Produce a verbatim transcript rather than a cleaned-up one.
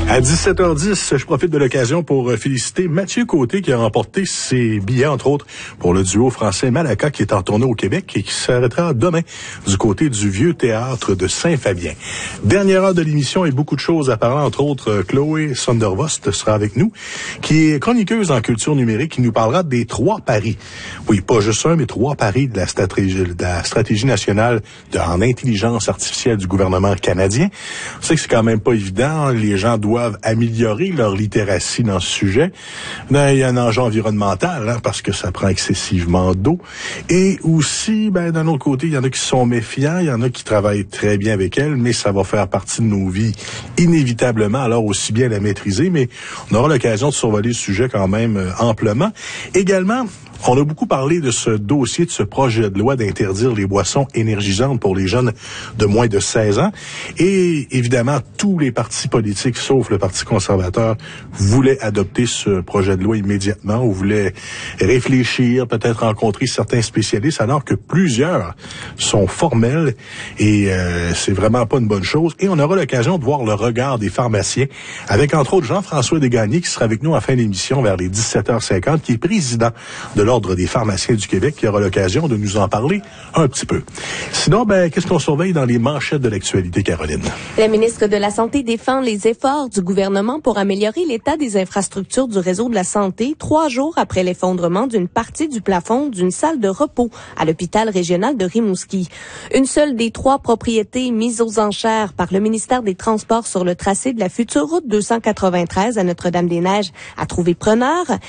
À dix-sept heures dix, je profite de l'occasion pour féliciter Mathieu Côté qui a remporté ses billets, entre autres, pour le duo français Malaka qui est en tournée au Québec et qui s'arrêtera demain du côté du Vieux Théâtre de Saint-Fabien. Dernière heure de l'émission et beaucoup de choses à parler, entre autres, Chloé Sondervost sera avec nous, qui est chroniqueuse en culture numérique, qui nous parlera des trois paris. Oui, pas juste un, mais trois paris de la stratégie, de la stratégie nationale de, en intelligence artificielle du gouvernement canadien. On sait que c'est quand même pas évident. Les gens doivent améliorer leur littératie dans ce sujet. Ben, il y a un enjeu environnemental, hein, parce que ça prend excessivement d'eau. Et aussi, ben, d'un autre côté, il y en a qui sont méfiants, il y en a qui travaillent très bien avec elle, mais ça va faire partie de nos vies inévitablement, alors aussi bien la maîtriser, mais on aura l'occasion de survoler le sujet quand même euh, amplement. Également, on a beaucoup parlé de ce dossier, de ce projet de loi d'interdire les boissons énergisantes pour les jeunes de moins de seize ans. Et évidemment, tous les partis politiques, sauf le Parti conservateur, voulaient adopter ce projet de loi immédiatement ou voulaient réfléchir, peut-être rencontrer certains spécialistes, alors que plusieurs sont formels et euh, c'est vraiment pas une bonne chose. Et on aura l'occasion de voir le regard des pharmaciens avec, entre autres, Jean-François Desgagnés qui sera avec nous en fin d'émission vers les dix-sept heures cinquante, qui est président de l'Ordre des pharmaciens du Québec, qui aura l'occasion de nous en parler un petit peu. Sinon, ben, qu'est-ce qu'on surveille dans les manchettes de l'actualité, Caroline? La ministre de la Santé défend les efforts du gouvernement pour améliorer l'état des infrastructures du réseau de la santé, trois jours après l'effondrement d'une partie du plafond d'une salle de repos à l'hôpital régional de Rimouski. Une seule des trois propriétés mises aux enchères par le ministère des Transports sur le tracé de la future route deux cent quatre-vingt-treize à Notre-Dame-des-Neiges a trouvé preneur.